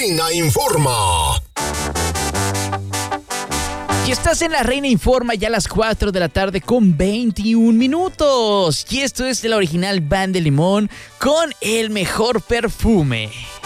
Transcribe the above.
Reina Informa. Y estás en La Reina Informa ya a las 4 de la tarde con 21 minutos. Y esto es de la original Band de Limón con El Mejor Perfume.